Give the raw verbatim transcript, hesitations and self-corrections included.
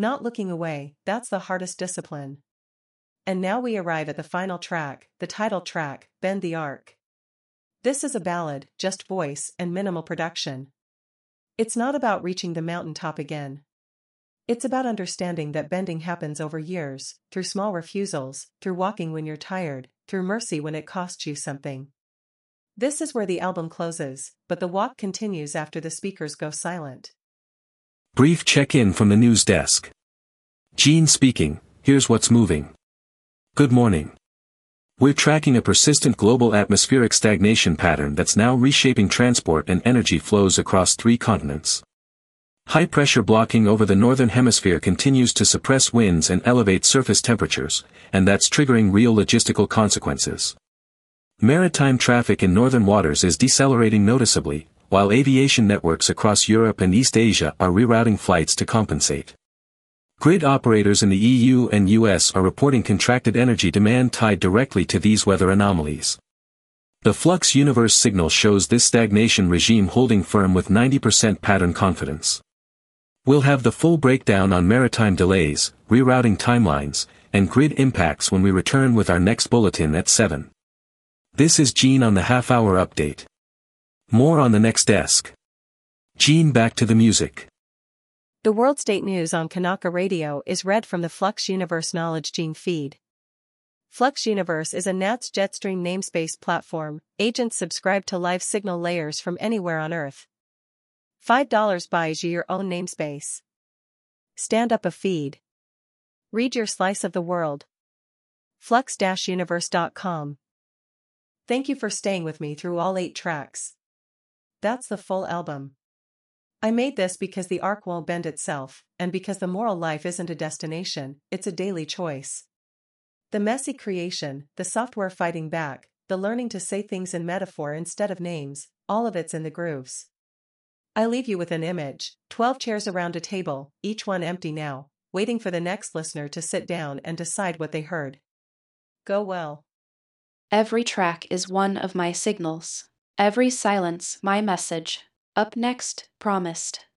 Not looking away, that's the hardest discipline. And now we arrive at the final track, the title track, Bend the Arc. This is a ballad, just voice and minimal production. It's not about reaching the mountaintop again. It's about understanding that bending happens over years, through small refusals, through walking when you're tired, through mercy when it costs you something. This is where the album closes, but the walk continues after the speakers go silent. Brief check-in from the news desk. Gene speaking, here's what's moving. Good morning. We're tracking a persistent global atmospheric stagnation pattern that's now reshaping transport and energy flows across three continents. High pressure blocking over the northern hemisphere continues to suppress winds and elevate surface temperatures, and that's triggering real logistical consequences. Maritime traffic in northern waters is decelerating noticeably, while aviation networks across Europe and East Asia are rerouting flights to compensate. Grid operators in the E U and U S are reporting contracted energy demand tied directly to these weather anomalies. The Flux Universe signal shows this stagnation regime holding firm with ninety percent pattern confidence. We'll have the full breakdown on maritime delays, rerouting timelines, and grid impacts when we return with our next bulletin at seven. This is Gene on the half-hour update. More on the next desk. Gene, back to the music. The World State News on Kanaka Radio is read from the Flux Universe Knowledge Gene feed. Flux Universe is a N A T S Jetstream namespace platform. Agents subscribe to live signal layers from anywhere on Earth. five dollars buys you your own namespace. Stand up a feed. Read your slice of the world. flux dash universe dot com. Thank you for staying with me through all eight tracks. That's the full album. I made this because the arc won't bend itself, and because the moral life isn't a destination, it's a daily choice. The messy creation, the software fighting back, the learning to say things in metaphor instead of names, all of it's in the grooves. I leave you with an image, twelve chairs around a table, each one empty now, waiting for the next listener to sit down and decide what they heard. Go well. Every track is one of my signals. Every silence my message. Up next, promised.